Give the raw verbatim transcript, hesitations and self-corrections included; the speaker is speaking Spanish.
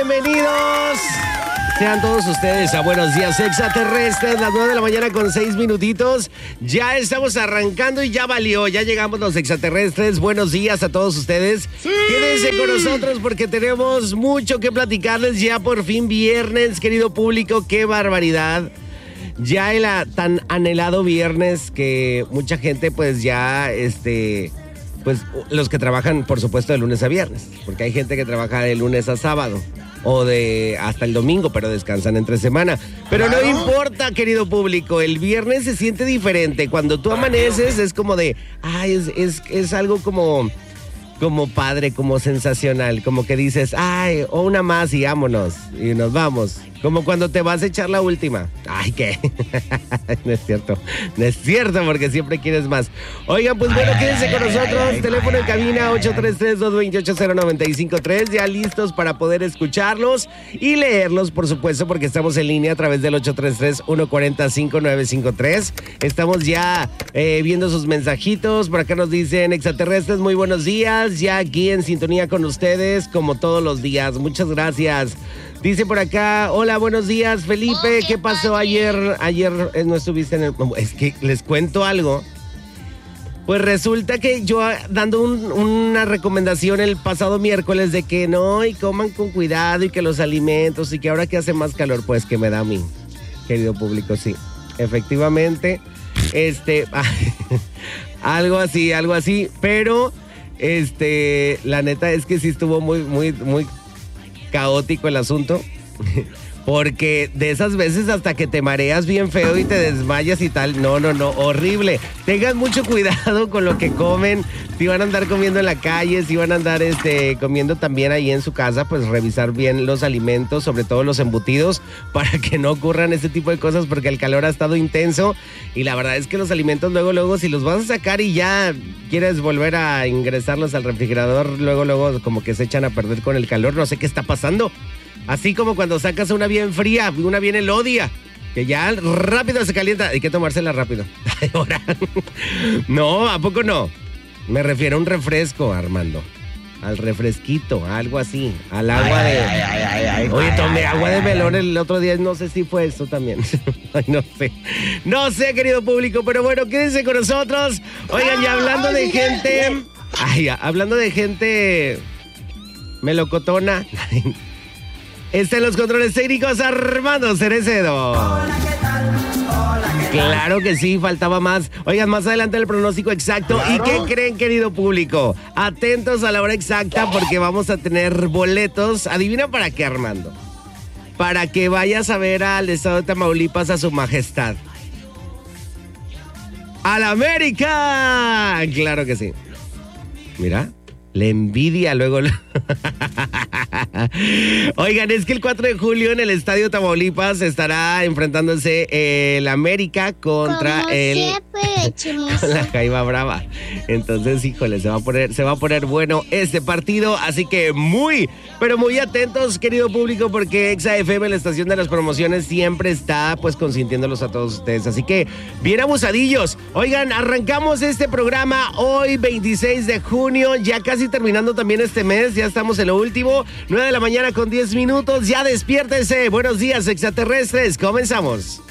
Bienvenidos sean todos ustedes a Buenos Días Extraterrestres, las nueve de la mañana con seis minutitos. Ya estamos arrancando y ya valió, ya llegamos los extraterrestres. Buenos días a todos ustedes. Sí. Quédense con nosotros porque tenemos mucho que platicarles. Ya por fin viernes, querido público, qué barbaridad. Ya el a, tan anhelado viernes que mucha gente pues ya, este, pues los que trabajan por supuesto de lunes a viernes, porque hay gente que trabaja de lunes a sábado o de hasta el domingo, pero descansan entre semana. Pero claro, no importa, querido público, el viernes se siente diferente. Cuando tú amaneces es como de, ay, es, es, es algo como, como padre, como sensacional, como que dices, ay, o una más y vámonos, y nos vamos. Como cuando te vas a echar la última. Ay, ¿qué? No es cierto. No es cierto, porque siempre quieres más. Oigan, pues bueno, quédense con nosotros. Teléfono en cabina ocho tres tres, dos dos ocho, cero nueve cinco tres. Ya listos para poder escucharlos y leerlos, por supuesto, porque estamos en línea a través del ocho tres tres, uno cuatro cero, cinco nueve cinco tres. Estamos ya eh, viendo sus mensajitos. Por acá nos dicen, extraterrestres, muy buenos días. Ya aquí en sintonía con ustedes, como todos los días. Muchas gracias. Dice por acá, hola, buenos días, Felipe, ¿qué pasó ayer? Ayer no estuviste en el... Es que les cuento algo. Pues resulta que yo dando un, una recomendación el pasado miércoles de que no, y coman con cuidado y que los alimentos y que ahora que hace más calor, pues que me da a mí, querido público, sí. Efectivamente, este... algo así, algo así, pero este, la neta es que sí estuvo muy, muy, muy... caótico el asunto, porque de esas veces hasta que te mareas bien feo y te desmayas y tal. No, no, no, horrible. Tengan mucho cuidado con lo que comen. Si van a andar comiendo en la calle, si van a andar este, comiendo también ahí en su casa, pues revisar bien los alimentos, sobre todo los embutidos, para que no ocurran este tipo de cosas, porque el calor ha estado intenso y la verdad es que los alimentos luego, luego, si los vas a sacar y ya quieres volver a ingresarlos al refrigerador, luego, luego como que se echan a perder con el calor. No sé qué está pasando. Así como cuando sacas una bien fría, una bien elodia, que ya rápido se calienta. Hay que tomársela rápido. No, ¿a poco no? Me refiero a un refresco, Armando. Al refresquito, algo así. Al agua de... Ay, ay, ay, ay, Oye, tomé agua de melón el otro día. No sé si fue eso también. Ay, no sé. No sé, querido público, pero bueno, quédense con nosotros. Oigan, ya hablando de gente... Ay, hablando de gente... melocotona... Está en los controles técnicos Armando Cerecedo. Hola, ¿qué tal? Hola, ¿qué tal? Claro que sí, faltaba más. Oigan, más adelante el pronóstico exacto. ¿Claro? ¿Y qué creen, querido público? Atentos a la hora exacta porque vamos a tener boletos. ¿Adivina para qué, Armando? Para que vayas a ver al estado de Tamaulipas a su majestad. ¡A la América! Claro que sí. Mira. La envidia luego. Oigan, es que el cuatro de julio en el Estadio Tamaulipas estará enfrentándose el América contra Como el siempre, con la Jaiba Brava. Entonces, híjole, se va a poner, se va a poner bueno este partido, así que muy, pero muy atentos, querido público, porque Exa F M, la estación de las promociones, siempre está pues consintiéndolos a todos ustedes. Así que bien abusadillos. Oigan, arrancamos este programa hoy, veintiséis de junio, ya casi terminando también este mes, ya estamos en lo último, nueve de la mañana con diez minutos, ya despiértense. Buenos días, extraterrestres, comenzamos.